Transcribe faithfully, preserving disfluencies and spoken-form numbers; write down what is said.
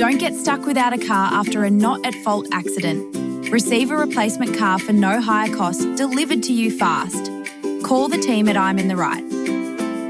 Don't get stuck without a car after a not-at-fault accident. Receive a replacement car for no higher cost delivered to you fast. Call the team at I'm in the Right.